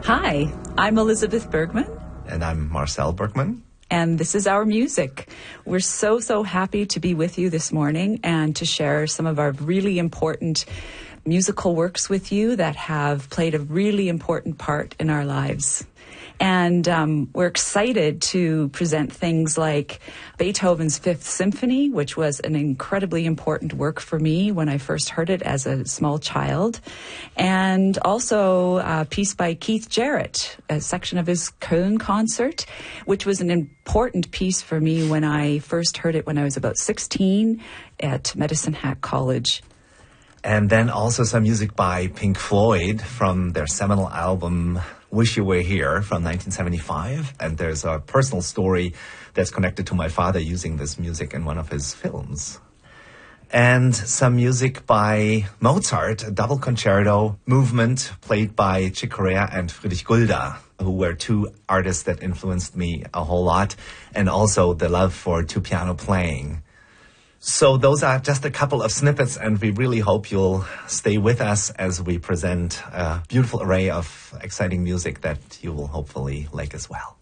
Hi, I'm Elizabeth Bergman. And I'm Marcel Bergman. And this is Our Music. We're so happy to be with you this morning and to share some of our really important musical works with you that have played a really important part in our lives. And we're excited to present things like Beethoven's Fifth Symphony, which was an incredibly important work for me when I first heard it as a small child. And also a piece by Keith Jarrett, a section of his Köln concert, which was an important piece for me when I first heard it when I was about 16 at Medicine Hat College. And then also some music by Pink Floyd from their seminal album Wish You Were Here from 1975. And there's a personal story that's connected to my father using this music in one of his films. And some music by Mozart, a double concerto movement played by Chick Corea and Friedrich Gulda, who were two artists that influenced me a whole lot, and also the love for two-piano playing. So those are just a couple of snippets, and we really hope you'll stay with us as we present a beautiful array of exciting music that you will hopefully like as well.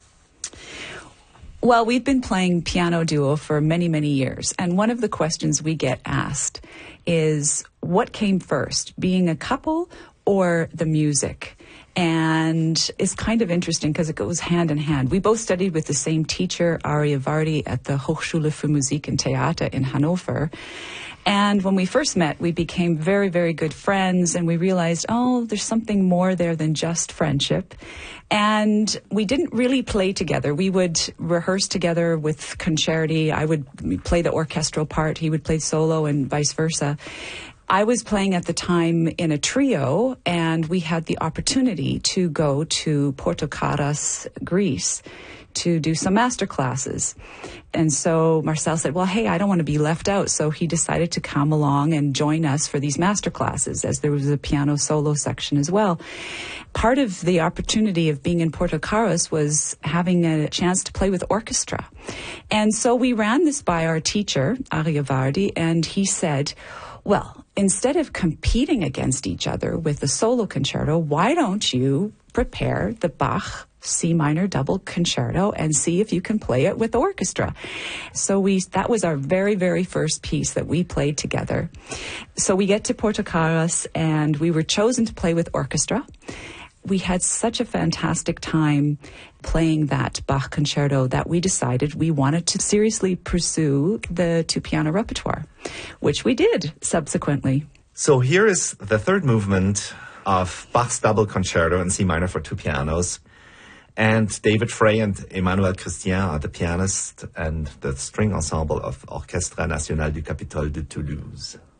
Well, we've been playing piano duo for many years, and one of the questions we get asked is, what came first, being a couple or the music? And it's kind of interesting because it goes hand in hand. We both studied with the same teacher, Aryavardi, at the Hochschule für Musik und Theater in Hanover. And when we first met, we became very good friends, and we realized, there's something more there than just friendship. And we didn't really play together. We would rehearse together with concerti. I would play the orchestral part, he would play solo, and vice versa. I was playing at the time in a trio, and we had the opportunity to go to Portokaras, Greece, to do some master classes. And so Marcel said, well, hey, I don't want to be left out. So he decided to come along and join us for these master classes, as there was a piano solo section as well. Part of the opportunity of being in Portokaras was having a chance to play with orchestra. And so we ran this by our teacher, Aryavardi, and he said, well, instead of competing against each other with the solo concerto, why don't you prepare the Bach C minor double concerto and see if you can play it with orchestra? So that was our very first piece that we played together. So we get to Portokaras, and we were chosen to play with orchestra. We had such a fantastic time playing that Bach concerto that we decided we wanted to seriously pursue the two-piano repertoire, which we did subsequently. So here is the third movement of Bach's double concerto in C minor for two pianos. And David Frey and Emmanuel Christian are the pianist and the string ensemble of Orchestre National du Capitole de Toulouse.